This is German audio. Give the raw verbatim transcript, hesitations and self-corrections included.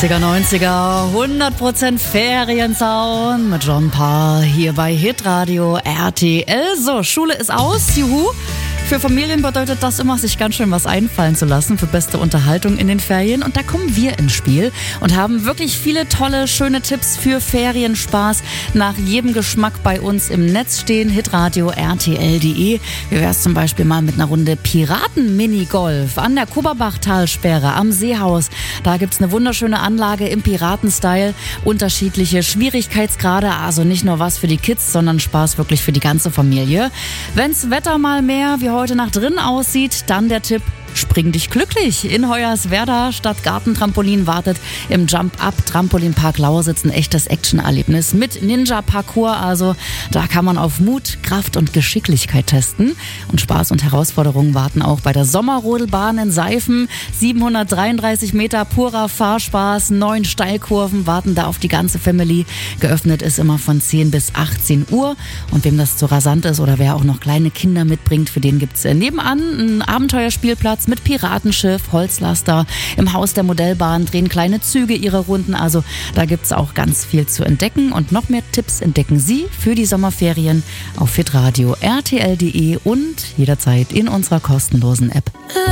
achtziger, neunziger, hundert Prozent Feriensound mit John Parr hier bei Hitradio R T L. So, Schule ist aus, juhu. Für Familien bedeutet das immer, sich ganz schön was einfallen zu lassen für beste Unterhaltung in den Ferien. Und da kommen wir ins Spiel und haben wirklich viele tolle, schöne Tipps für Ferienspaß nach jedem Geschmack bei uns im Netz stehen. hitradio R T L punkt de. Wie wär's zum Beispiel mal mit einer Runde Piraten-Minigolf an der Kuberbach-Talsperre am Seehaus. Da gibt's eine wunderschöne Anlage im Piraten-Style. Unterschiedliche Schwierigkeitsgrade, also nicht nur was für die Kids, sondern Spaß wirklich für die ganze Familie. Wenn's Wetter mal mehr wie heute Nacht drin aussieht, dann der Tipp: Spring dich glücklich. In Hoyerswerda statt Gartentrampolin wartet im Jump-Up-Trampolinpark Lausitz ein echtes Action-Erlebnis mit Ninja-Parcours. Also da kann man auf Mut, Kraft und Geschicklichkeit testen. Und Spaß und Herausforderungen warten auch bei der Sommerrodelbahn in Seifen. siebenhundertdreiunddreißig Meter purer Fahrspaß, neun Steilkurven warten da auf die ganze Family. Geöffnet ist immer von zehn bis achtzehn Uhr. Und wem das zu rasant ist oder wer auch noch kleine Kinder mitbringt, für den gibt's nebenan einen Abenteuerspielplatz mit Piratenschiff, Holzlaster. Im Haus der Modellbahn drehen kleine Züge ihre Runden. Also da gibt's auch ganz viel zu entdecken. Und noch mehr Tipps entdecken Sie für die Sommerferien auf hitradio R T L punkt de und jederzeit in unserer kostenlosen App.